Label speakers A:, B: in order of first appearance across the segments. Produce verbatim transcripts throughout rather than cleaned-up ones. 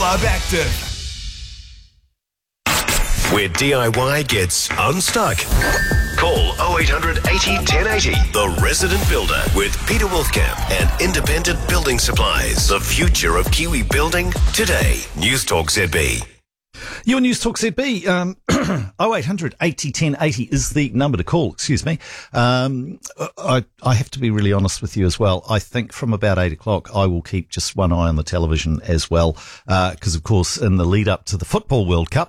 A: Club Active,
B: where D I Y gets unstuck. Call oh eight hundred eighty ten eighty. The Resident Builder with Peter Wolfcamp and Independent Building Supplies. The future of Kiwi building today. News Talk Z B.
C: You and News Talk Z B, um, oh eight hundred eighty ten eighty is the number to call, excuse me. Um, I, I have to be really honest with you as well. I think from about eight o'clock, I will keep just one eye on the television as well. Uh, cause of course, in the lead up to the Football World Cup,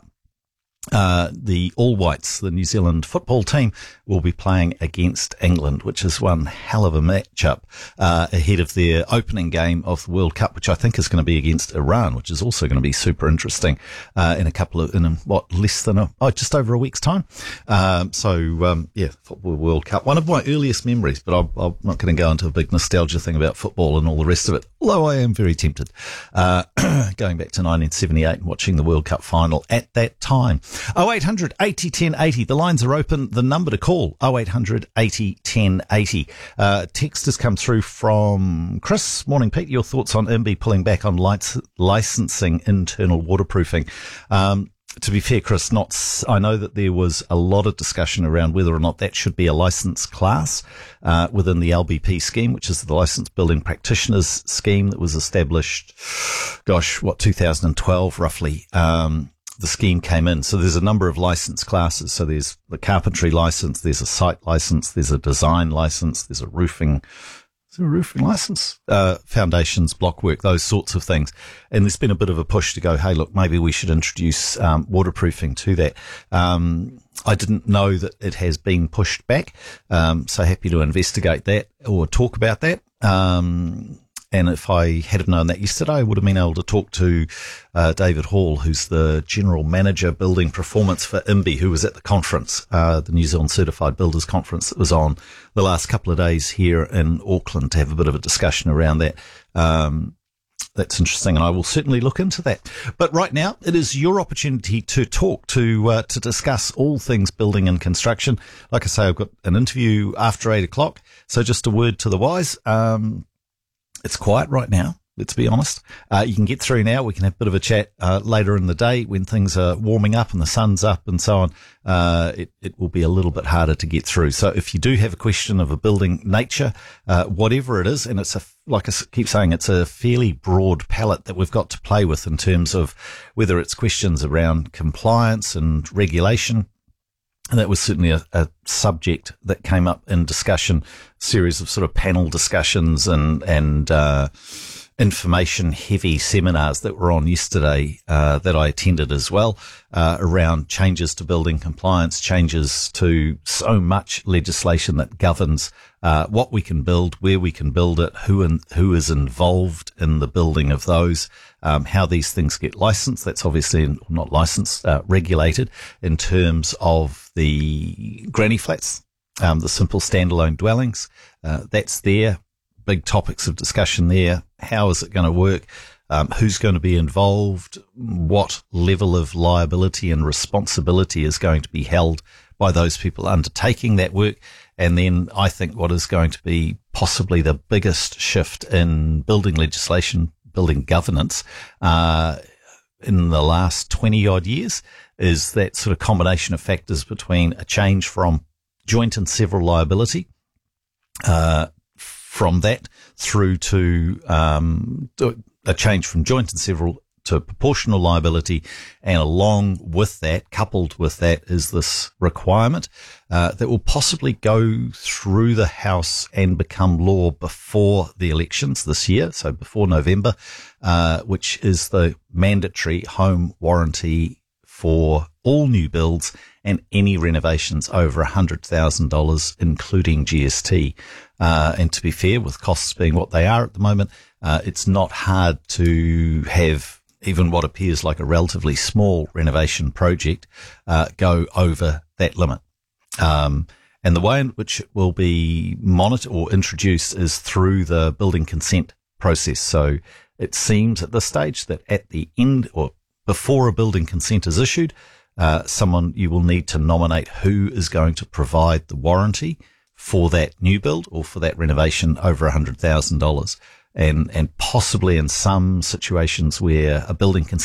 C: Uh, the All Whites, the New Zealand football team, will be playing against England, which is one hell of a matchup, uh, ahead of their opening game of the World Cup, which I think is going to be against Iran, which is also going to be super interesting, uh, in a couple of, in a, what, less than a, oh, just over a week's time. Um, so, um, yeah, Football World Cup, one of my earliest memories, but I'm, I'm not going to go into a big nostalgia thing about football and all the rest of it, although I am very tempted, uh, going back to nineteen seventy-eight and watching the World Cup final at that time. oh eight hundred eighty ten eighty. The lines are open. The number to call, oh eight hundred eighty ten eighty. Uh, text has come through from Chris. Morning, Pete. Your thoughts on I M B Y pulling back on lights, licensing internal waterproofing? Um, to be fair, Chris, not, I know that there was a lot of discussion around whether or not that should be a license class, uh, within the L B P scheme, which is the Licensed Building Practitioners scheme that was established, gosh, what, two thousand twelve roughly. Um, the scheme came in. So there's a number of license classes. So there's the carpentry license, there's a site license, there's a design license, there's a roofing, is there a roofing license? Uh, foundations, blockwork, those sorts of things. And there's been a bit of a push to go, hey, look, maybe we should introduce, um, waterproofing to that. Um, I didn't know that it has been pushed back. Um, so happy to investigate that or talk about that. Um, And if I had have known that yesterday, I would have been able to talk to uh, David Hall, who's the General Manager Building Performance for I M B Y, who was at the conference, uh, the New Zealand Certified Builders Conference that was on the last couple of days here in Auckland, to have a bit of a discussion around that. Um, that's interesting, and I will certainly look into that. But right now, it is your opportunity to talk, to uh, to discuss all things building and construction. Like I say, I've got an interview after eight o'clock, so just a word to the wise. Um, It's quiet right now, let's be honest. Uh, you can get through now. We can have a bit of a chat uh, later in the day when things are warming up and the sun's up and so on. Uh, it, it will be a little bit harder to get through. So if you do have a question of a building nature, uh, whatever it is, and it's a, like I keep saying, it's a fairly broad palette that we've got to play with in terms of whether it's questions around compliance and regulation. And that was certainly a, a subject that came up in discussion, series of sort of panel discussions and, and, uh, information heavy seminars that were on yesterday, uh, that I attended as well, uh, around changes to building compliance, changes to so much legislation that governs, uh, what we can build, where we can build it, who and who is involved in the building of those, um, how these things get licensed. That's obviously not licensed, uh, regulated in terms of the granny flats, um, the simple standalone dwellings. Uh, that's there. Big topics of discussion there. How is it going to work? Um, who's going to be involved? What level of liability and responsibility is going to be held by those people undertaking that work? And then I think what is going to be possibly the biggest shift in building legislation, building governance, uh, in the last twenty odd years is that sort of combination of factors between a change from joint and several liability, uh, from that through to um, a change from joint and several to proportional liability, and along with that, coupled with that, is this requirement uh, that will possibly go through the House and become law before the elections this year, so before November, uh, which is the mandatory home warranty for all new builds and any renovations over one hundred thousand dollars, including G S T. Uh, and to be fair, with costs being what they are at the moment, uh, it's not hard to have even what appears like a relatively small renovation project uh, go over that limit. Um, and the way in which it will be monitored or introduced is through the building consent process. So it seems at this stage that at the end or before a building consent is issued, uh, someone, you will need to nominate who is going to provide the warranty for that new build or for that renovation over one hundred thousand dollars. And, and possibly in some situations where a building consent